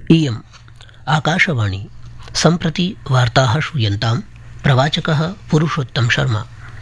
इयम् आकाशवाणी सम्प्रति वार्ताः श्रूयन्ताम्। प्रवाचकः पुरुषोत्तम शर्मा।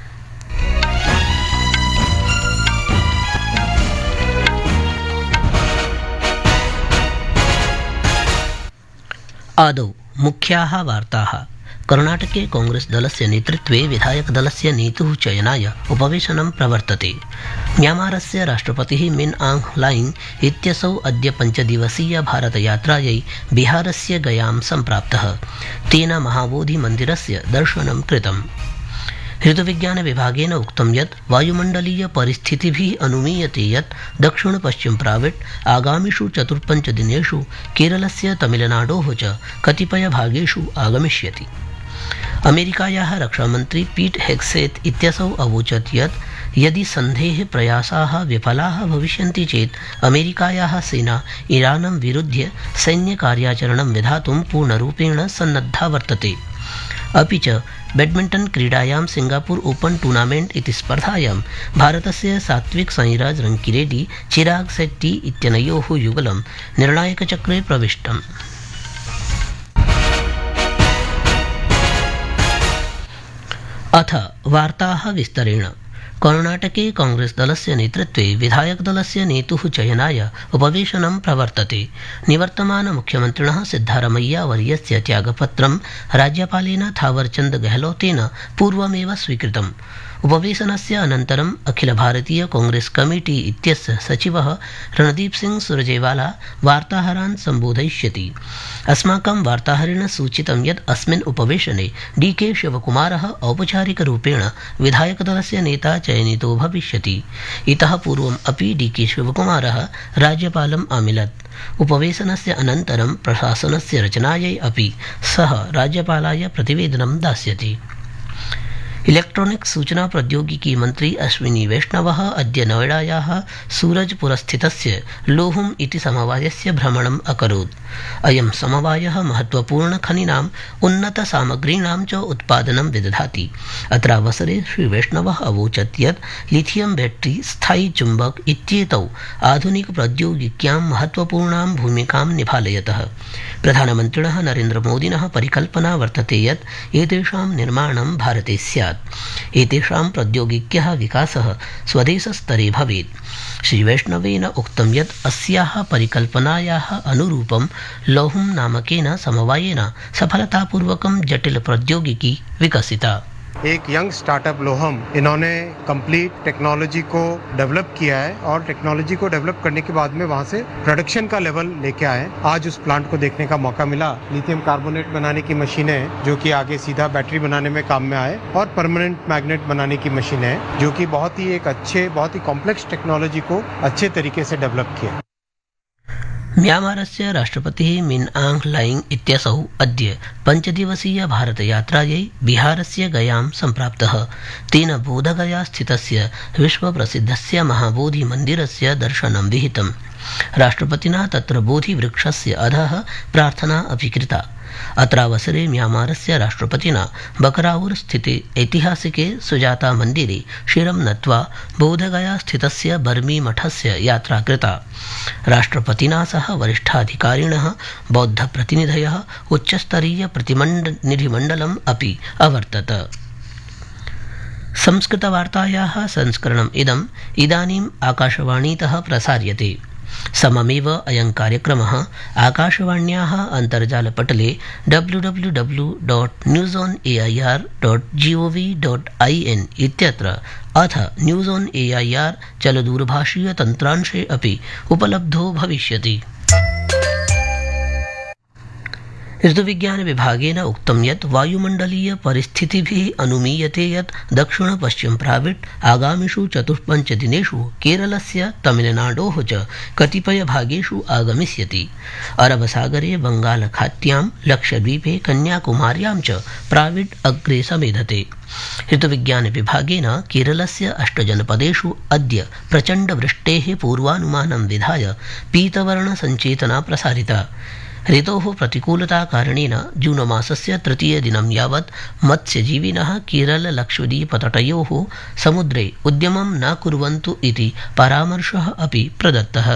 आदौ मुख्याः वार्ताः। कर्णाटके कांग्रेस दलस्य नेतृत्वे विधायक दलस्य नेतुः चयनाय उपवेशनं प्रवर्तते। म्यांमारस्य राष्ट्रपतिः मिन आंग ह्लाइंग इत्यसौ अद्य 5 दिवसीय भारतयात्रायै बिहारस्य गयां सम्प्राप्तः। तेन महाबोधि मन्दिरस्य दर्शनं कृतम्। ऋतुविज्ञान विभागेन उक्तं यत् वायुमण्डलीय परिस्थितिभिः अनुमीयते यत् दक्षिण पश्चिम प्राविट् आगामिषु 4-5 दिनेषु केरलस्य तमिलनाडोः च कतिपय भागेषु आगमिष्यति। अमेरिकायाः रक्षामन्त्री पीट हेग्सेत् इत्यसौ अवोचत् यत् यदि सन्धेः प्रयासाः विफलाः भविष्यन्ति चेत् अमेरिकायाः सेना ईरानं विरुध्य सैन्यकार्याचरणं विधातुं पूर्णरूपेण सन्नद्धा वर्तते। अपि च बैडमिण्टन् क्रीडायां सिंगापुर ओपन टूर्नामेंट इति स्पर्धायां भारतस्य सात्विक साईराज रंकीरेड्डी चिराग शेट्टी इत्यनयोः युगलं निर्णायकचक्रे प्रविष्टम्। अथ वार्ताः विस्तरेण। कर्णाटके कांग्रेस दलस्य नेतृत्वे विधायक दलस्य नेतुः चयनाय उपवेशनं प्रवर्तते। निवर्तमान मुख्यमन्त्रिणः सिद्धारमैया वर्यस्य त्यागपत्रं राज्यपालेन थावरचंद गहलोतेन पूर्वमेव स्वीकृतम्। उपवेशनस्य अनन्तरम् अखिल भारतीय कांग्रेस कमिटी इत्यस्य सचिवः रणदीप सिंह सुरजेवाला वार्ताहरान् सम्बोधयिष्यति। अस्माकं वार्ताहरेण सूचितं यत् अस्मिन् उपवेशने डीके शिवकुमारः औपचारिकरूपेण विधायकदलस्य नेता चयनितो भविष्यति। इतः पूर्वम् अपि डीके शिवकुमारः राज्यपालम् आमिलत्। उपवेशनस्य अनन्तरं प्रशासनस्य रचनायै अपि सः राज्यपालाय प्रतिवेदनं दास्यति। इलेक्ट्रॉनिक्स सूचना प्रौद्योगिकी मंत्री अश्विनी वैष्णवः अद्य नोएडायाः सूरजपुरस्थितस्य लोहुम इति समवायस्य भ्रमणम् अकरोत्। अयं समवायः महत्वपूर्णखनिनाम् उन्नतसामग्रीणां च उत्पादनं विदधाति। अत्रावसरे श्रीवैष्णवः अवोचत् यत् लिथियम बैटरी स्थायी चुम्बक इत्येतौ आधुनिक प्रौद्योगिक्यां महत्वपूर्णां भूमिकां निभालयतः। प्रधानमन्त्रिणः नरेन्द्रमोदिनः परिकल्पना वर्तते यत् एतेषां निर्माणं भारते स्यात्। एतेषां प्रौद्योगिक्यः विकासः स्वदेशस्तरे भवेत्। श्रीवैष्णवेन उक्तं यत् अस्याः परिकल्पनायाः अनुरूपं लोहुम नामकेन समवायेन सफलतापूर्वकं जटिल प्रौद्योगिकी विकसिता। एक यंग स्टार्टअप लोहम, इन्होंने कंप्लीट टेक्नोलॉजी को डेवलप किया है और टेक्नोलॉजी को डेवलप करने के बाद में वहां से प्रोडक्शन का लेवल लेके आए। आज उस प्लांट को देखने का मौका मिला। लिथियम कार्बोनेट बनाने की मशीनें हैं जो कि आगे सीधा बैटरी बनाने में काम में आए, और परमानेंट मैग्नेट बनाने की मशीनें हैं जो कि बहुत ही कॉम्प्लेक्स टेक्नोलॉजी को अच्छे तरीके से डेवलप किया। म्यांमारस्य राष्ट्रपतिः मिन आंग ह्लाइंग इत्यसौ अद्य 5 दिवसीय भारतयात्रायै बिहारस्य गयां सम्प्राप्तः। तेन बोधगया स्थितस्य विश्वप्रसिद्धस्य महाबोधि मन्दिरस्य दर्शनं विहितम्। राष्ट्रपतिना तत्र बोधिवृक्षस्य अधः प्रार्थना अपि कृता। अत्रावसरे म्यांमारस्य राष्ट्रपतिना बकराउर स्थिते ऐतिहासिके सुजाता मन्दिरे शिरं नत्वा बोधगया स्थितस्य बर्मी मठस्य यात्रा कृता। राष्ट्रपतिना सह वरिष्ठाधिकारिणः, बौद्धप्रतिनिधयः, उच्चस्तरीय प्रतिनिधिमण्डलम् अपि अवर्तत। संस्कृतवार्तायाः संस्करणम् इदानीम् आकाशवाणीतः प्रसार्यते। सममेव अयं कार्यक्रमः आकाशवाण्याः अन्तर्जालपटले www.newsonair.gov.in इत्यत्र अथ न्यूज़ ऑन एआईआर चलदूरभाषीय तन्त्रांशे अपि उपलब्धो भविष्यति। ऋतुविज्ञान विभागेन उक्तं यत् वायुमण्डलीय परिस्थितिभिः अनुमीयते यत् दक्षिण पश्चिम प्राविट् आगामिषु 4-5 दिनेषु केरलस्य तमिलनाडोः च कतिपय भागेषु आगमिष्यति। अरबसागरे बंगालखात्यां, लक्षद्वीपे, कन्याकुमार्यां च प्राविट् अग्रे समेधते। ऋतुविज्ञान विभागेन केरलस्य 8 जनपदेषु अद्य प्रचण्डवृष्टेः पूर्वानुमानं विधाय पीतवर्ण संचेतना प्रसारिता। ऋतोः प्रतिकूलता कारणेन जूनमासस्य 3 दिनं यावत् मत्स्यजीविनः केरल लक्षद्वीप तटयोः समुद्रे उद्यमं न कुर्वन्तु इति परामर्शः अपि प्रदत्तः।